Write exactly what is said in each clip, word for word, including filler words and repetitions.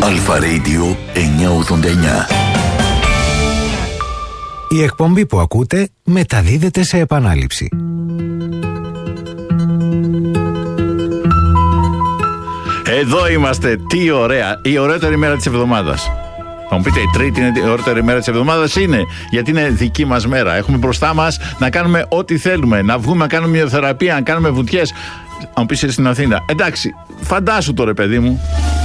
Αλφα Radio εννιακόσια ογδόντα εννιά. Η εκπομπή που ακούτε μεταδίδεται σε επανάληψη. Εδώ είμαστε, τι ωραία, η ωραίτερη μέρα της εβδομάδας. Θα μου πείτε, η Τρίτη είναι η ωραίτερη μέρα της εβδομάδας? Είναι, γιατί είναι δική μας μέρα. Έχουμε μπροστά μας να κάνουμε ό,τι θέλουμε. Να βγούμε να κάνουμε μυοθεραπεία, να κάνουμε βουτιές. Αν μου πεις στην Αθήνα, εντάξει, φαντάσου τώρα, παιδί μου.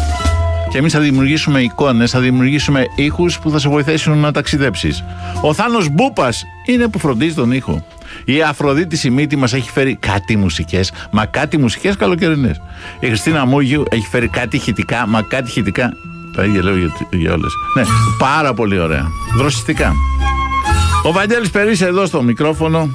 Και εμείς θα δημιουργήσουμε εικόνες, θα δημιουργήσουμε ήχους που θα σε βοηθήσουν να ταξιδέψεις. Ο Θάνος Μπούπας είναι που φροντίζει τον ήχο. Η Αφροδίτη Σιμίτη μας έχει φέρει κάτι μουσικές, μα κάτι μουσικές καλοκαιρινές. Η Χριστίνα Μούγιου έχει φέρει κάτι ηχητικά, μα κάτι ηχητικά. Τα ίδια λέω για, για όλες. Ναι, πάρα πολύ ωραία. Δροσιστικά. Ο Βαγγέλης Περής εδώ στο μικρόφωνο.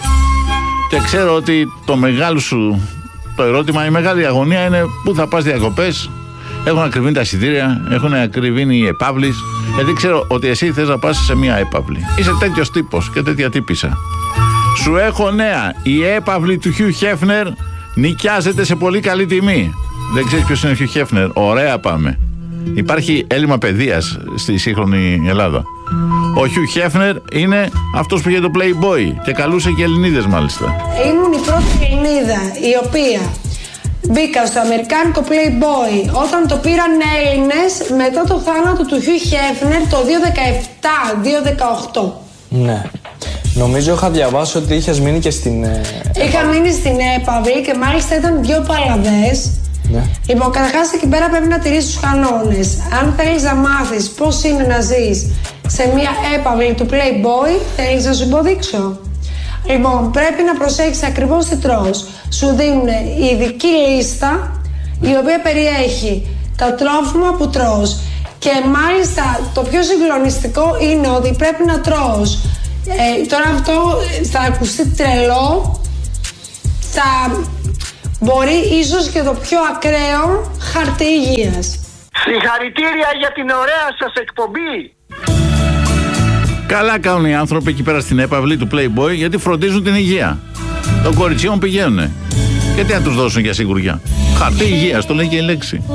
Και ξέρω ότι το μεγάλο σου το ερώτημα, η μεγάλη αγωνία είναι πού θα πας διακοπές. Έχουν ακριβήνει τα εισιτήρια, έχουν ακριβήνει οι επαύλεις. Γιατί ξέρω ότι εσύ θες να πας σε μια έπαυλη. Είσαι τέτοιος τύπος και τέτοια τύπησα. Σου έχω νέα. Η έπαυλη του Χιου Χέφνερ νοικιάζεται σε πολύ καλή τιμή. Δεν ξέρεις ποιος είναι ο Χιου Χέφνερ? Ωραία, πάμε. Υπάρχει έλλειμμα παιδείας στη σύγχρονη Ελλάδα. Ο Χιου Χέφνερ είναι αυτός που είχε το Playboy και καλούσε και Ελληνίδες μάλιστα. Ήμουν η πρώτη Ελληνίδα η οποία μπήκα στο αμερικάνικο Playboy όταν το πήραν Έλληνες μετά το θάνατο του Χιου Χέφνερ το δύο χιλιάδες δεκαεπτά δύο χιλιάδες δεκαοκτώ. Ναι. Νομίζω είχα διαβάσει ότι είχες μείνει και στην... Είχα μείνει στην έπαυλη και μάλιστα ήταν δύο παλαβές. Ναι. Λοιπόν, καταρχάς εκεί πέρα πρέπει να τηρήσεις τους κανόνες. Αν θέλεις να μάθεις πώς είναι να ζεις σε μια έπαυλη του Playboy, θέλεις να σου υποδείξω? Λοιπόν, πρέπει να προσέξεις ακριβώς τι τρως. Σου δίνουν ειδική λίστα η οποία περιέχει τα τρόφιμα που τρως. Και μάλιστα το πιο συγκλονιστικό είναι ότι πρέπει να τρως. Ε, τώρα αυτό θα ακουστεί τρελό, θα μπορεί ίσως και το πιο ακραίο χαρτί υγείας. Συγχαρητήρια για την ωραία σας εκπομπή. Καλά κάνουν οι άνθρωποι εκεί πέρα στην έπαυλη του Playboy, γιατί φροντίζουν την υγεία των κοριτσιών πηγαίνουνε. Και τι να τους δώσουν για σιγουριά? Χαρτί υγείας, το λέει και η λέξη.